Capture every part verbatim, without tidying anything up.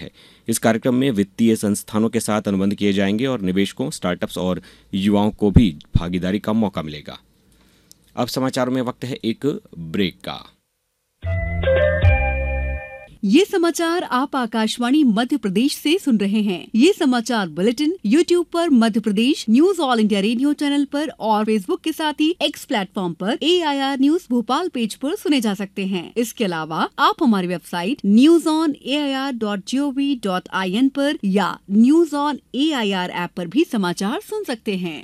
है। इस कार्यक्रम में वित्तीय संस्थानों के साथ अनुबंध किए जाएंगे और निवेशकों, स्टार्टअप्स और युवाओं को भी भागीदारी का मौका मिलेगा। अब समाचारों में वक्त है एक ब्रेक का। ये समाचार आप आकाशवाणी मध्य प्रदेश से सुन रहे हैं। ये समाचार बुलेटिन यूट्यूब पर Madhya Pradesh news all India radio channel पर और फेसबुक के साथ ही एक्स प्लेटफॉर्म पर ए I R news Bhopal page पर सुने जा सकते हैं। इसके अलावा आप हमारी website news on A I R dot G O V dot I N पर या news on A I R app पर भी समाचार सुन सकते हैं।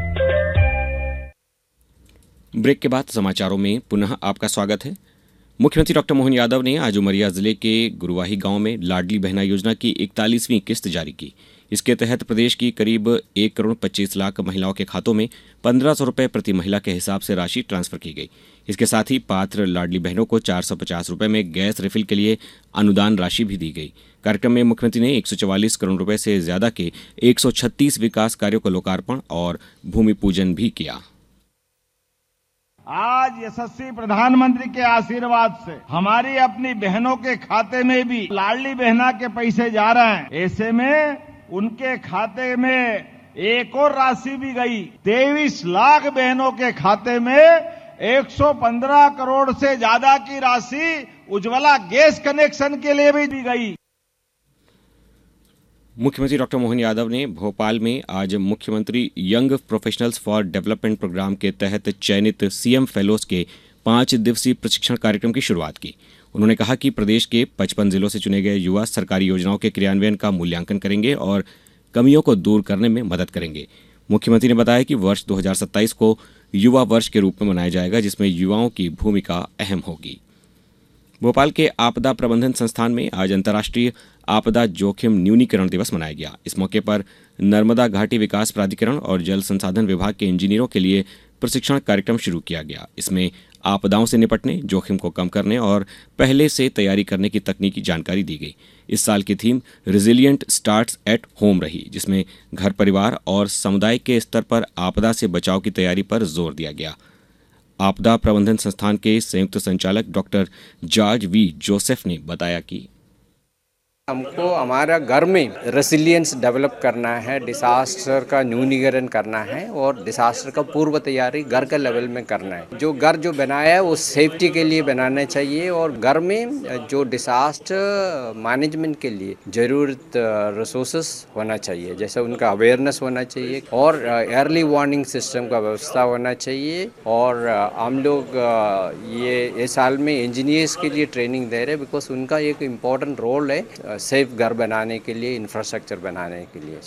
ब्रेक के बाद समाचारों में पुनः आपका स्वागत है। मुख्यमंत्री डॉक्टर मोहन यादव ने आज उमरिया जिले के गुरुवाही गांव में लाडली बहना योजना की इकतालीसवीं किस्त जारी की। इसके तहत प्रदेश की करीब एक करोड़ पच्चीस लाख महिलाओं के खातों में पंद्रह सौ रुपये प्रति महिला के हिसाब से राशि ट्रांसफर की गई। इसके साथ ही पात्र लाडली बहनों को चार सौ पचास रुपये में गैस रिफिल के लिए अनुदान राशि भी दी गई। कार्यक्रम में मुख्यमंत्री ने एक सौ चवालीस करोड़ रुपये से ज्यादा के एक सौ छत्तीस विकास कार्यों का लोकार्पण और भूमि पूजन भी किया। आज यशस्वी प्रधानमंत्री के आशीर्वाद से हमारी अपनी बहनों के खाते में भी लाडली बहना के पैसे जा रहे हैं। ऐसे में उनके खाते में एक और राशि भी गई। तेईस लाख बहनों के खाते में एक सौ पंद्रह करोड़ से ज्यादा की राशि उज्ज्वला गैस कनेक्शन के लिए भी दी गई। मुख्यमंत्री डॉक्टर मोहन यादव ने भोपाल में आज मुख्यमंत्री young professionals for development programme के तहत चयनित सीएम फेलोज के पांच दिवसीय प्रशिक्षण कार्यक्रम की शुरुआत की। उन्होंने कहा कि प्रदेश के पचपन जिलों से चुने गए युवा सरकारी योजनाओं के क्रियान्वयन का मूल्यांकन करेंगे और कमियों को दूर करने में मदद करेंगे। मुख्यमंत्री ने बताया कि वर्ष दो हजार सत्ताईस को युवा वर्ष के रूप में मनाया जाएगा, जिसमें युवाओं की भूमिका अहम होगी। भोपाल के आपदा प्रबंधन संस्थान में आज अंतर्राष्ट्रीय आपदा जोखिम न्यूनीकरण दिवस मनाया गया। इस मौके पर नर्मदा घाटी विकास प्राधिकरण और जल संसाधन विभाग के इंजीनियरों के लिए प्रशिक्षण कार्यक्रम शुरू किया गया। इसमें आपदाओं से निपटने, जोखिम को कम करने और पहले से तैयारी करने की तकनीकी जानकारी दी गई। इस साल की theme resilient starts at home रही, जिसमें घर परिवार और समुदाय के स्तर पर आपदा से बचाव की तैयारी पर जोर दिया गया। आपदा प्रबंधन संस्थान के संयुक्त संचालक डॉक्टर जॉर्ज वी जोसेफ ने बताया कि हमको हमारा घर में रेसिलियंस डेवलप करना है, डिसास्टर का न्यूनीकरण करना है और डिसास्टर का पूर्व तैयारी घर के लेवल में करना है। जो घर जो बनाया है वो सेफ्टी के लिए बनाना चाहिए और घर में जो डिसास्टर मैनेजमेंट के लिए जरूरत रिसोर्सेस होना चाहिए, जैसे उनका अवेयरनेस होना चाहिए और अर्ली वार्निंग सिस्टम का व्यवस्था होना चाहिए। और हम लोग ये इस साल में इंजीनियर्स के लिए ट्रेनिंग दे रहे हैं, बिकॉज उनका एक इम्पोर्टेंट रोल है सेफ घर बनाने के लिए, इंफ्रास्ट्रक्चर बनाने के लिए।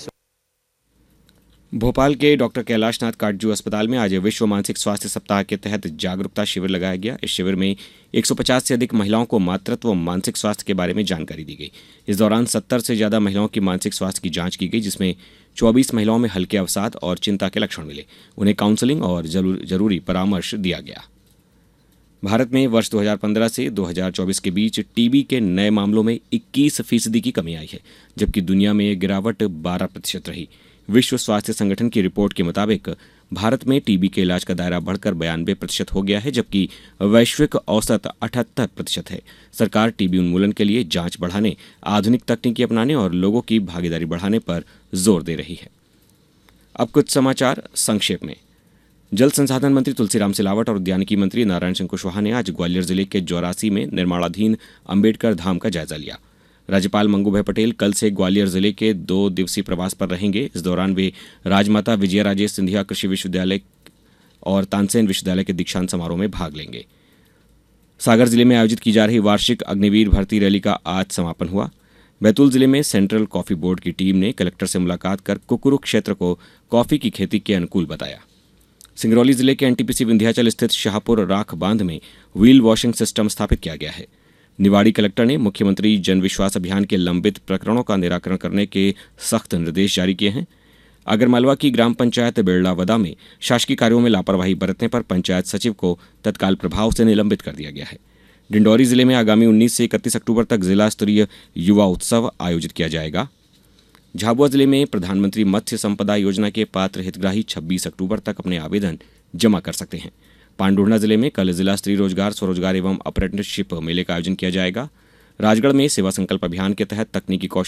भोपाल के डॉक्टर कैलाश नाथ काटजू अस्पताल में आज विश्व मानसिक स्वास्थ्य सप्ताह के तहत जागरूकता शिविर लगाया गया। इस शिविर में एक सौ पचास से अधिक महिलाओं को मातृत्व व मानसिक स्वास्थ्य के बारे में जानकारी दी गई। इस दौरान सत्तर से ज्यादा महिलाओं की मानसिक स्वास्थ्य की जांच की गई, जिसमें चौबीस महिलाओं में हल्के अवसाद और चिंता के लक्षण मिले। उन्हें काउंसलिंग और जरूरी परामर्श दिया गया। भारत में वर्ष दो हज़ार पंद्रह से दो हज़ार चौबीस के बीच टीबी के नए मामलों में इक्कीस फीसदी की कमी आई है, जबकि दुनिया में यह गिरावट बारह प्रतिशत रही। विश्व स्वास्थ्य संगठन की रिपोर्ट के मुताबिक भारत में टीबी के इलाज का दायरा बढ़कर बयानबे प्रतिशत हो गया है, जबकि वैश्विक औसत अठहत्तर प्रतिशत है। सरकार टीबी उन्मूलन के लिए जांच बढ़ाने, आधुनिक तकनीकी अपनाने और लोगों की भागीदारी बढ़ाने पर जोर दे रही है। अब कुछ समाचार संक्षेप में। जल संसाधन मंत्री तुलसीराम सिलावट और उद्यानिकी मंत्री नारायण सिंह कुशवाहा ने आज ग्वालियर जिले के जौरासी में निर्माणाधीन अंबेडकर धाम का जायजा लिया। राज्यपाल मंगूभाई पटेल कल से ग्वालियर जिले के दो दिवसीय प्रवास पर रहेंगे। इस दौरान वे राजमाता विजयाराजे सिंधिया कृषि विश्वविद्यालय और तानसेन विश्वविद्यालय के दीक्षांत समारोह में भाग लेंगे। सागर जिले में आयोजित की जा रही वार्षिक अग्निवीर भर्ती रैली का आज समापन हुआ। बैतूल जिले में सेंट्रल कॉफी बोर्ड की टीम ने कलेक्टर से मुलाकात कर कुकुरु क्षेत्र को कॉफी की खेती के अनुकूल बताया। सिंगरौली जिले के एनटीपीसी विंध्याचल स्थित शाहपुर राख बांध में व्हील वॉशिंग सिस्टम स्थापित किया गया है। निवाड़ी कलेक्टर ने मुख्यमंत्री जन विश्वास अभियान के लंबित प्रकरणों का निराकरण करने के सख्त निर्देश जारी किए हैं। आगरमालवा की ग्राम पंचायत बेड़लावदा में शासकीय कार्यों में लापरवाही बरतने पर पंचायत सचिव को तत्काल प्रभाव से निलंबित कर दिया गया है। डिंडौरी जिले में आगामी उन्नीस से इकतीस अक्टूबर तक जिला स्तरीय युवा उत्सव आयोजित किया जाएगा। झाबुआ जिले में प्रधानमंत्री मत्स्य संपदा योजना के पात्र हितग्राही छब्बीस अक्टूबर तक अपने आवेदन जमा कर सकते हैं। पांडुर्णा जिले में कल जिला स्तरीय रोजगार, स्वरोजगार एवं अप्रेंटिसशिप मेले का आयोजन किया जाएगा। राजगढ़ में सेवा संकल्प अभियान के तहत तकनीकी कौशल